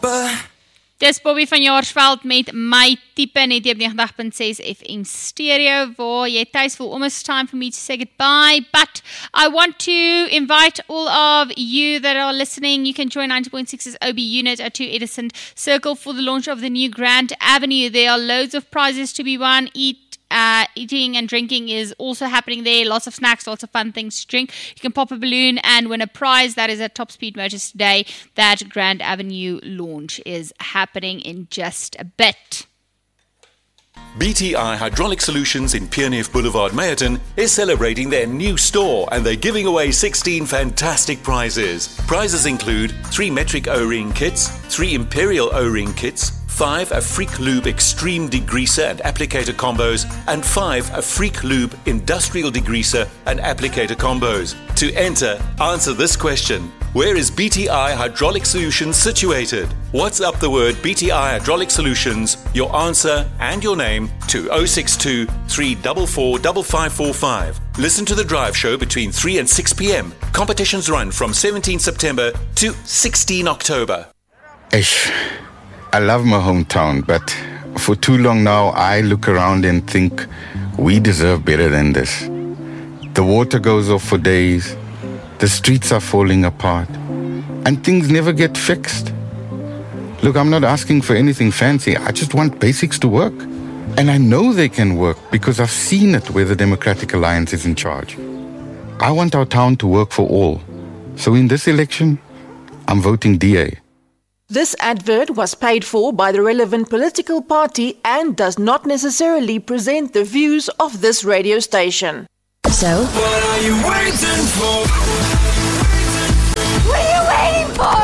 Dis Bobby van Jaarsveld met my tipe net op 90.6 FM stereo waar jy thuis voel. Almost time for me to say goodbye, but I want to invite all of you that are listening. You can join 90.6's OB unit at 2 Edison Circle for the launch of the new Grand Avenue. There are loads of prizes to be won. Eating and drinking is also happening there. Lots of snacks, lots of fun things to drink. You can pop a balloon and win a prize. That is at Top Speed Motors today. That Grand Avenue launch is happening in just a bit. BTI Hydraulic Solutions in Pierneef Boulevard, Meyerton is celebrating their new store and they're giving away 16 fantastic prizes. Prizes include 3 metric O-ring kits, 3 Imperial O-ring kits, 5 Afrique Lube Extreme Degreaser and Applicator Combos, and 5 Afrique Lube Industrial Degreaser and Applicator Combos. To enter, answer this question. Where is BTI Hydraulic Solutions situated? WhatsApp the word BTI Hydraulic Solutions, your answer and your name to 062 344 5545. Listen to the drive show between 3 and 6 p.m. Competitions run from 17 September to 16 October. I love my hometown, but for too long now, I look around and think we deserve better than this. The water goes off for days, the streets are falling apart, and things never get fixed. Look, I'm not asking for anything fancy. I just want basics to work. And I know they can work because I've seen it where the Democratic Alliance is in charge. I want our town to work for all. So in this election, I'm voting DA. This advert was paid for by the relevant political party and does not necessarily present the views of this radio station. So, what are you waiting for? what are you waiting for?